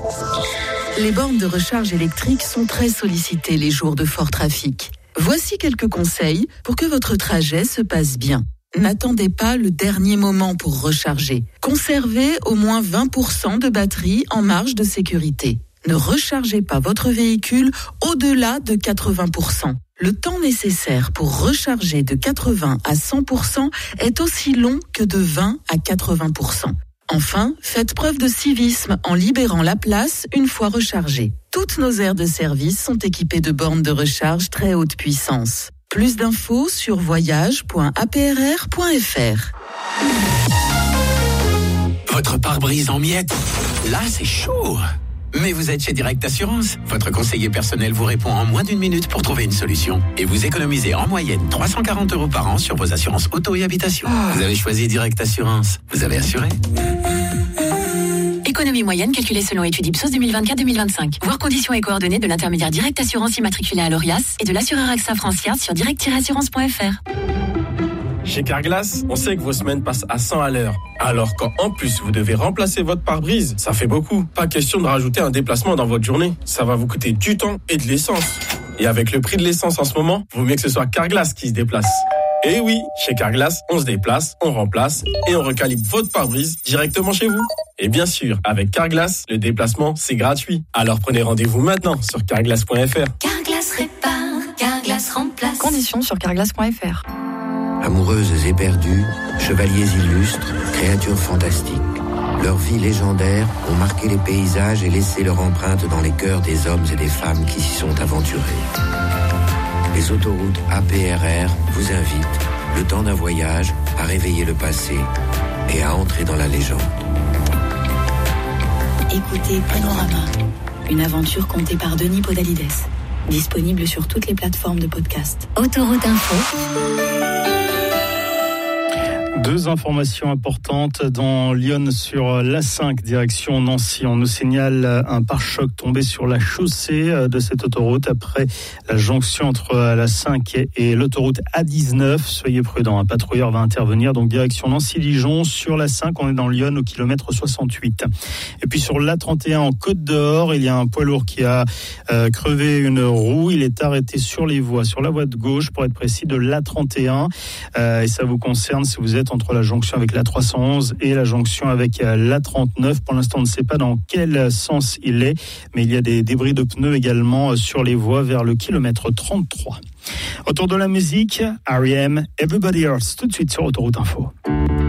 Les bornes de recharge électrique sont très sollicitées les jours de fort trafic. Voici quelques conseils pour que votre trajet se passe bien. N'attendez pas le dernier moment pour recharger. Conservez au moins 20% de batterie en marge de sécurité. Ne rechargez pas votre véhicule au-delà de 80%. Le temps nécessaire pour recharger de 80 à 100% est aussi long que de 20 à 80%. Enfin, faites preuve de civisme en libérant la place une fois rechargée. Toutes nos aires de service sont équipées de bornes de recharge très haute puissance. Plus d'infos sur voyage.aprr.fr. Votre pare-brise en miettes, là c'est chaud. Mais vous êtes chez Direct Assurance. Votre conseiller personnel vous répond en moins d'une minute pour trouver une solution. Et vous économisez en moyenne 340 € par an sur vos assurances auto et habitation. Vous avez choisi Direct Assurance. Vous avez assuré. Économie moyenne calculée selon étude Ipsos 2024-2025. Voir conditions et coordonnées de l'intermédiaire Direct Assurance immatriculé à l'ORIAS et de l'assureur AXA Francia sur direct-assurance.fr. Chez Carglass, on sait que vos semaines passent à 100 à l'heure. Alors quand en plus vous devez remplacer votre pare-brise, ça fait beaucoup. Pas question de rajouter un déplacement dans votre journée. Ça va vous coûter du temps et de l'essence. Et avec le prix de l'essence en ce moment, vaut mieux que ce soit Carglass qui se déplace. Et oui, chez Carglass, on se déplace, on remplace et on recalibre votre pare-brise directement chez vous. Et bien sûr, avec Carglass, le déplacement, c'est gratuit. Alors prenez rendez-vous maintenant sur carglass.fr. Carglass répare, Carglass remplace. Conditions sur carglass.fr. Amoureuses et perdues, chevaliers illustres, créatures fantastiques. Leurs vies légendaires ont marqué les paysages et laissé leur empreinte dans les cœurs des hommes et des femmes qui s'y sont aventurés. Les autoroutes APRR vous invitent, le temps d'un voyage, à réveiller le passé et à entrer dans la légende. Écoutez Panorama, une aventure contée par Denis Podalides. Disponible sur toutes les plateformes de podcast. Autoroute Info. Deux informations importantes dans Lyon sur l'A5 direction Nancy. On nous signale un pare-choc tombé sur la chaussée de cette autoroute après la jonction entre l'A5 et l'autoroute A19. Soyez prudents, un patrouilleur va intervenir. Donc direction Nancy-Dijon sur l'A5, on est dans Lyon au kilomètre 68. Et puis sur l'A31 en Côte d'Or, il y a un poids lourd qui a crevé une roue. Il est arrêté sur les voies, sur la voie de gauche pour être précis de l'A31. Et ça vous concerne si vous êtes entre la jonction avec l'A311 et la jonction avec l'A39. Pour l'instant, on ne sait pas dans quel sens il est, mais il y a des débris de pneus également sur les voies vers le kilomètre 33. Autour de la musique, R.E.M. Everybody Else, tout de suite sur Autoroute Info.